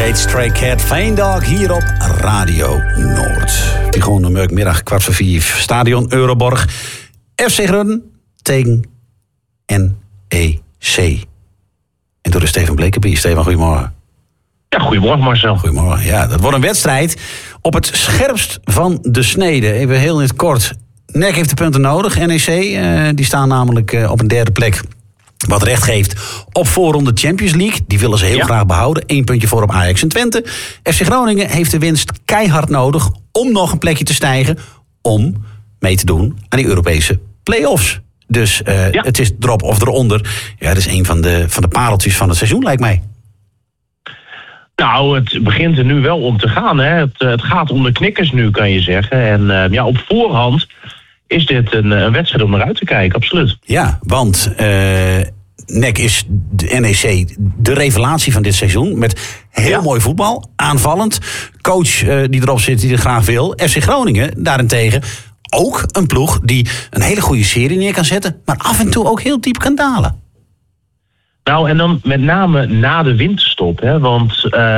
heet Stray Cat Veendog hier op Radio Noord. Die gewoon de middag 4:15. Stadion Euroborg. FC Groningen tegen NEC. En door de Steven Blekerbie. Steven, goedemorgen. Ja, goedemorgen Marcel. Goedemorgen. Ja, dat wordt een wedstrijd op het scherpst van de snede. Even heel in het kort. NEC heeft de punten nodig. NEC, die staan namelijk op een derde plek. Wat recht geeft op voorronde Champions League. Die willen ze heel graag behouden. 1 puntje voor op Ajax en Twente. FC Groningen heeft de winst keihard nodig om nog een plekje te stijgen. Om mee te doen aan die Europese play-offs. Dus het is erop of eronder. Ja, dat is een van de pareltjes van het seizoen, lijkt mij. Nou, het begint er nu wel om te gaan. Hè. Het gaat om de knikkers nu, kan je zeggen. En op voorhand is dit een wedstrijd om naar uit te kijken, absoluut. Ja, want NEC is de NEC de revelatie van dit seizoen. Met heel mooi voetbal, aanvallend. Coach die erop zit, die er graag wil. FC Groningen daarentegen ook een ploeg die een hele goede serie neer kan zetten. Maar af en toe ook heel diep kan dalen. Nou, en dan met name na de winterstop. Hè, want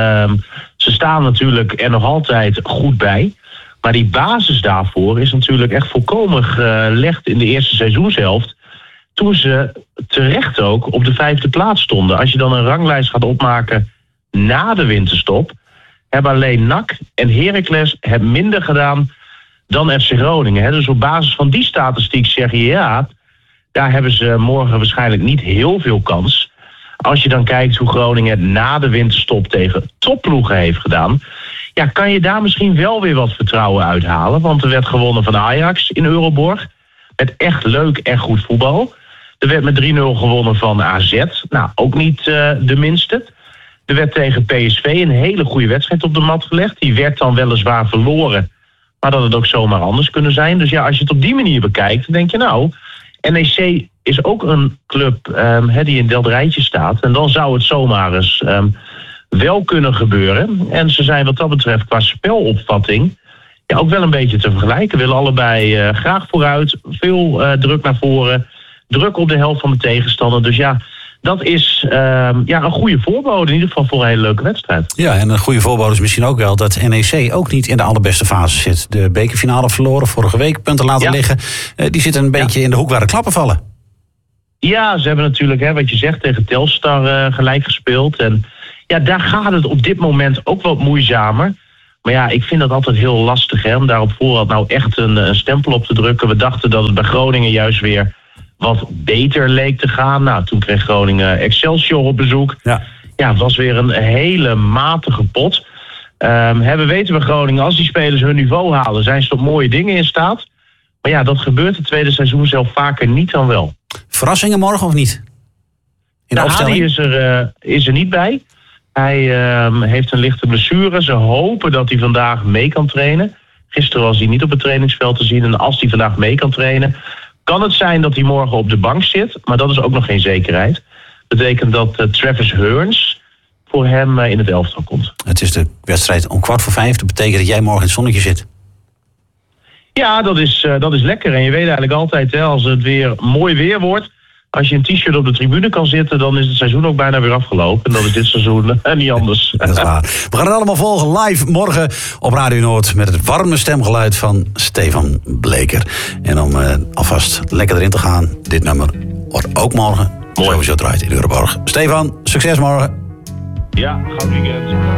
ze staan natuurlijk er nog altijd goed bij. Maar die basis daarvoor is natuurlijk echt volkomen gelegd in de eerste seizoenshelft. Toen ze terecht ook op de 5e plaats stonden. Als je dan een ranglijst gaat opmaken na de winterstop, hebben alleen NAC en Heracles het minder gedaan dan FC Groningen. Hè. Dus op basis van die statistiek zeg je ja, daar hebben ze morgen waarschijnlijk niet heel veel kans. Als je dan kijkt hoe Groningen het na de winterstop tegen topploegen heeft gedaan, ja, kan je daar misschien wel weer wat vertrouwen uithalen. Want er werd gewonnen van Ajax in Euroborg. Met echt leuk en goed voetbal. Er werd met 3-0 gewonnen van AZ. Nou, ook niet de minste. Er werd tegen PSV een hele goede wedstrijd op de mat gelegd. Die werd dan weliswaar verloren. Maar dat het ook zomaar anders kunnen zijn. Dus ja, als je het op die manier bekijkt, dan denk je nou, NEC is ook een club die in dat rijtje staat. En dan zou het zomaar eens wel kunnen gebeuren. En ze zijn wat dat betreft qua spelopvatting ook wel een beetje te vergelijken. Willen allebei graag vooruit. Veel druk naar voren. Druk op de helft van de tegenstander. Dus ja, dat is een goede voorbode. In ieder geval voor een hele leuke wedstrijd. Ja, en een goede voorbode is misschien ook wel dat NEC ook niet in de allerbeste fase zit. De bekerfinale verloren vorige week. Punten laten liggen. Die zitten een beetje in de hoek waar de klappen vallen. Ja, ze hebben natuurlijk, wat je zegt, tegen Telstar gelijk gespeeld. En ja, daar gaat het op dit moment ook wat moeizamer. Maar ja, ik vind dat altijd heel lastig om daar op voorhand nou echt een stempel op te drukken. We dachten dat het bij Groningen juist weer wat beter leek te gaan. Nou, toen kreeg Groningen Excelsior op bezoek. Ja, het was weer een hele matige pot. We weten bij Groningen, als die spelers hun niveau halen, zijn ze tot mooie dingen in staat. Maar ja, dat gebeurt het tweede seizoen zelf vaker niet dan wel. Verrassingen morgen of niet? In de opstelling? Is er niet bij. Hij heeft een lichte blessure. Ze hopen dat hij vandaag mee kan trainen. Gisteren was hij niet op het trainingsveld te zien. En als hij vandaag mee kan trainen, kan het zijn dat hij morgen op de bank zit. Maar dat is ook nog geen zekerheid. Dat betekent dat Travis Hearns voor hem in het elftal komt. Het is de wedstrijd om 4:45. Dat betekent dat jij morgen in het zonnetje zit. Ja, dat is lekker. En je weet eigenlijk altijd, als het weer mooi weer wordt, als je een t-shirt op de tribune kan zitten, dan is het seizoen ook bijna weer afgelopen. En dat is dit seizoen niet anders. Dat is waar. We gaan het allemaal volgen live morgen op Radio Noord met het warme stemgeluid van Stefan Bleker. En om alvast lekker erin te gaan, dit nummer wordt ook morgen sowieso draait in Euroborg. Stefan, succes morgen. Ja, goed weekend.